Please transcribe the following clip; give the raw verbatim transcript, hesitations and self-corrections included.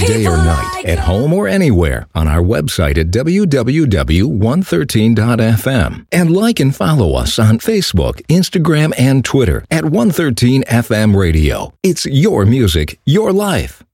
day or night, at home or anywhere, on our website at w w w dot one thirteen dot f m. And like and follow us on Facebook, Instagram, and Twitter at one thirteen F M Radio. It's your music, your life.